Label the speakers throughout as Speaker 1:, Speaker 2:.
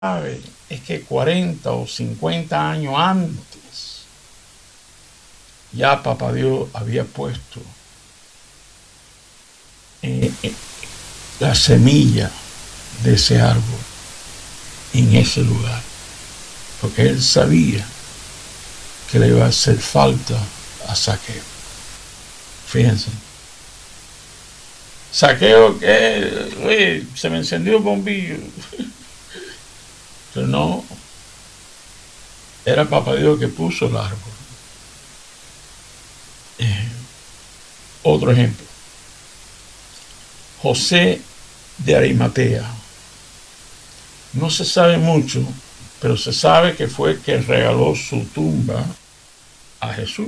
Speaker 1: sabe es que 40 o 50 años antes ya Papá Dios había puesto la semilla de ese árbol en ese lugar, porque él sabía que le iba a hacer falta a Zaqueo. Fíjense, Zaqueo que se me encendió el bombillo, pero no, era Papá Dios que puso el árbol. Otro ejemplo, José de Arimatea. No se sabe mucho, pero se sabe que fue quien regaló su tumba a Jesús.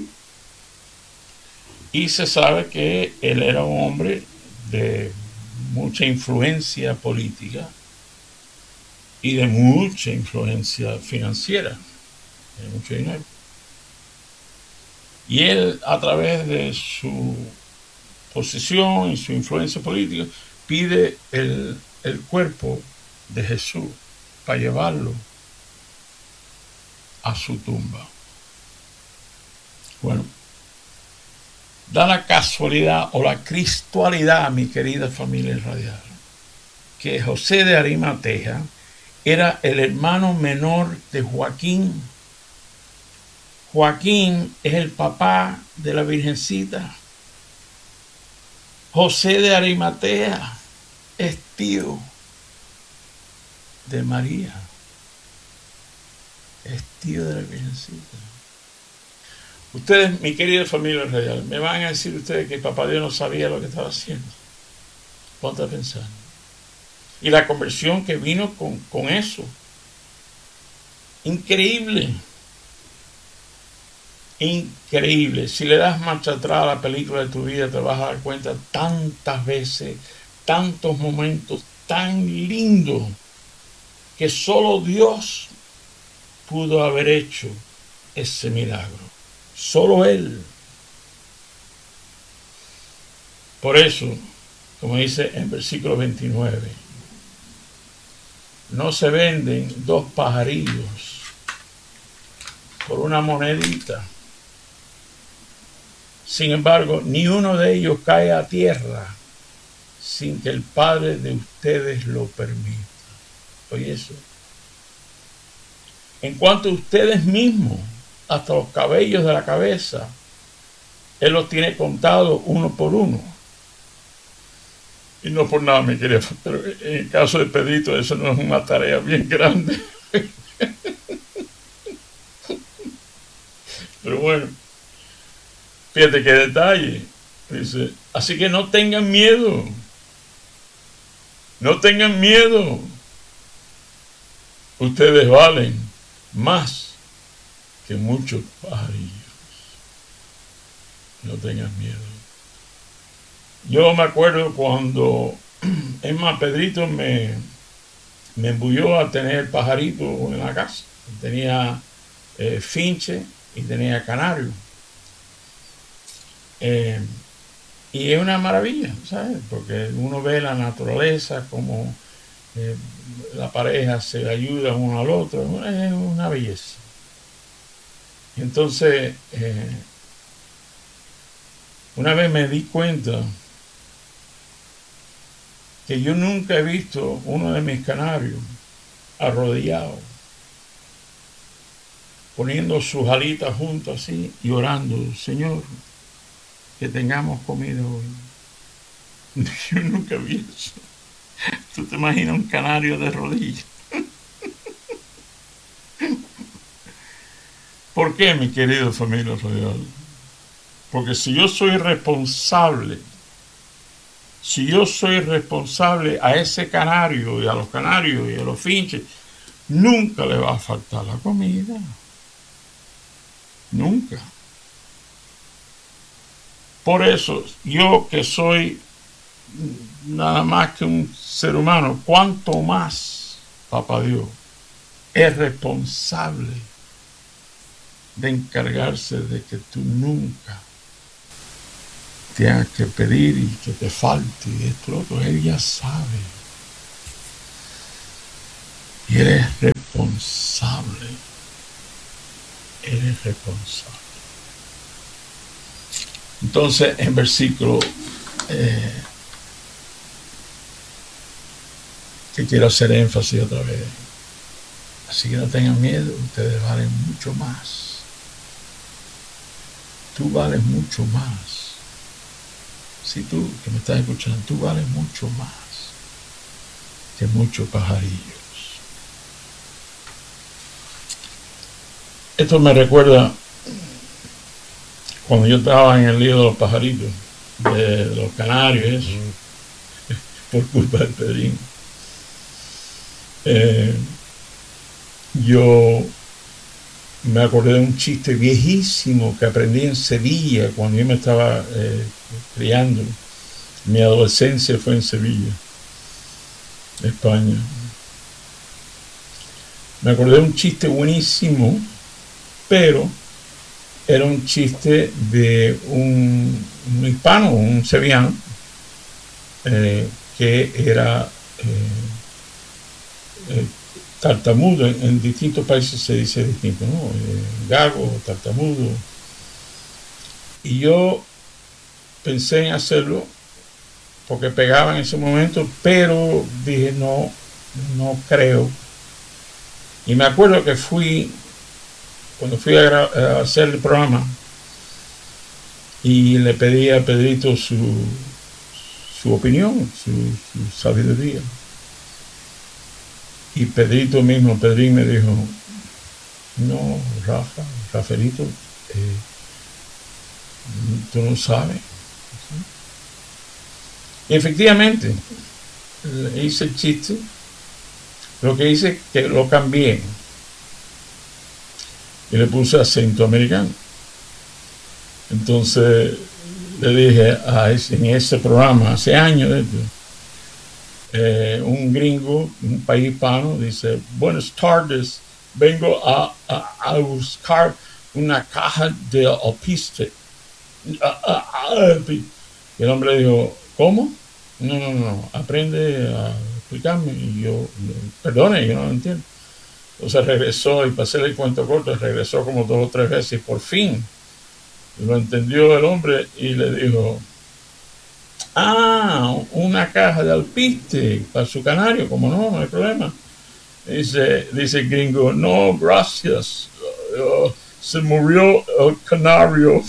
Speaker 1: Y se sabe que él era un hombre de mucha influencia política y de mucha influencia financiera, de mucho dinero. Y él, a través de su posición y su influencia política, pide el cuerpo de Jesús para llevarlo a su tumba. Bueno, da la casualidad o la cristualidad, mi querida familia radial, que José de Arimatea era el hermano menor de Joaquín. Joaquín es el papá de la Virgencita. José de Arimatea es tío de María. Es tío de la Virgencita. Ustedes, mi querida familia radial, me van a decir ustedes que Papá Dios no sabía lo que estaba haciendo. Ponte a pensar. Y la conversión que vino con eso. Increíble. Increíble. Si le das marcha atrás a la película de tu vida, te vas a dar cuenta tantas veces, tantos momentos tan lindos que solo Dios pudo haber hecho ese milagro. Solo Él. Por eso, como dice en versículo 29, no se venden dos pajarillos por una monedita. Sin embargo, ni uno de ellos cae a tierra sin que el Padre de ustedes lo permita. Oye eso. En cuanto a ustedes mismos, hasta los cabellos de la cabeza, Él los tiene contados uno por uno. Y no por nada me quería, pero en el caso de Pedrito eso no es una tarea bien grande. Pero bueno, fíjate qué detalle. Dice, así que no tengan miedo. No tengan miedo. Ustedes valen más que muchos pajarillos. No tengan miedo. Yo me acuerdo cuando, es más, Pedrito me embulló a tener pajarito en la casa. Tenía finche y tenía canario. Y es una maravilla, ¿sabes? Porque uno ve la naturaleza, como la pareja se ayuda uno al otro, es una belleza. Y entonces, una vez me di cuenta que yo nunca he visto uno de mis canarios arrodillado, poniendo sus alitas juntas así y orando, Señor, que tengamos comida hoy. Yo nunca vi eso. ¿Tú te imaginas un canario de rodillas? ¿Por qué, mi querido familia radial? Porque si yo soy responsable a ese canario y a los canarios y a los finches, nunca le va a faltar la comida. Nunca. Por eso, yo que soy nada más que un ser humano, cuanto más Papá Dios es responsable de encargarse de que tú nunca tengas que pedir y que te falte y esto otro. Él ya sabe. Y Él es responsable. Él es responsable. Entonces, en versículo que quiero hacer énfasis otra vez. Así que no tengan miedo, ustedes valen mucho más. Tú vales mucho más. Si tú que me estás escuchando, tú vales mucho más que muchos pajarillos. Esto me recuerda cuando yo estaba en el lío de los pajaritos, de los canarios, por culpa del Pedrín. Yo me acordé de un chiste viejísimo que aprendí en Sevilla cuando yo me estaba criando. Mi adolescencia fue en Sevilla, España. Me acordé de un chiste buenísimo, pero era un chiste de un hispano, un sevillano, que era tartamudo. En distintos países se dice distinto, ¿no? Gago, tartamudo. Y yo pensé en hacerlo porque pegaba en ese momento, pero dije no creo. Y me acuerdo que cuando fui a hacer el programa, y le pedí a Pedrito su opinión, su sabiduría. Y Pedrín me dijo, no, Rafaelito, tú no sabes. Y efectivamente, le hice el chiste, lo que hice es que lo cambié y le puse acento americano. Entonces le dije en ese programa, hace años de esto, un gringo, un país hispano, dice, buenas tardes, vengo a buscar una caja de alpiste. Y el hombre dijo, ¿cómo? No, aprende a explicarme. Y yo, perdone, yo no lo entiendo. Entonces regresó, y para hacerle el cuento corto, regresó como 2 o 3 veces, y por fin lo entendió el hombre y le dijo, una caja de alpiste para su canario, como no hay problema. Dice el gringo, no, gracias, se murió el canario.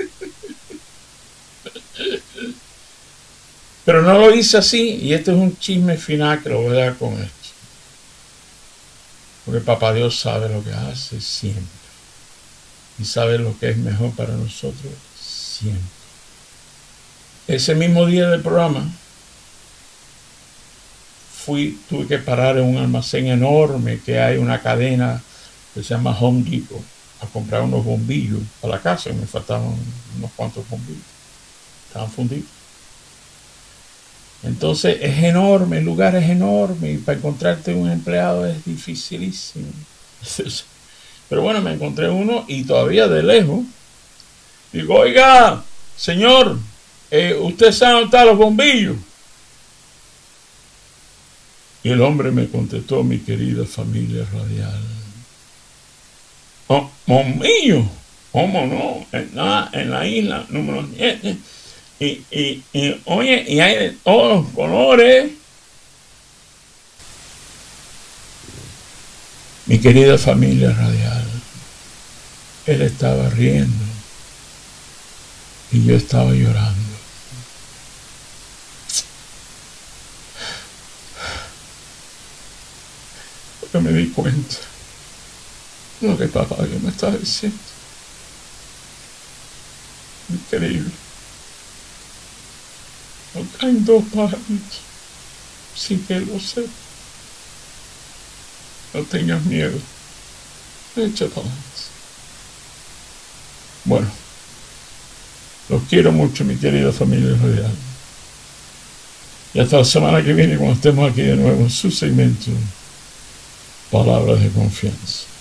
Speaker 1: Pero no lo hice así, y este es un chisme final que lo voy a dar con esto. Porque Papá Dios sabe lo que hace siempre, y sabe lo que es mejor para nosotros siempre. Ese mismo día del programa, tuve que parar en un almacén enorme que hay, una cadena que se llama Home Depot, a comprar unos bombillos para la casa. Me faltaban unos cuantos bombillos, estaban fundidos. Entonces es enorme, el lugar es enorme, y para encontrarte un empleado es dificilísimo. Pero bueno, me encontré uno, y todavía de lejos digo, oiga, señor, ¿usted sabe dónde están los bombillos? Y el hombre me contestó, mi querida familia radial, bombillos, ¿cómo no? En la isla número 7. Y oye, y hay de todos los colores. Mi querida familia radial, él estaba riendo y yo estaba llorando. Porque me di cuenta de lo que Papá Dios me estaba diciendo. Increíble. No caen 2 pajaritos sin que él lo sepa. No tengas miedo. Echa para adelante. Bueno, los quiero mucho, mi querida familia radial. Y hasta la semana que viene, cuando estemos aquí de nuevo en su segmento Palabras de Confianza.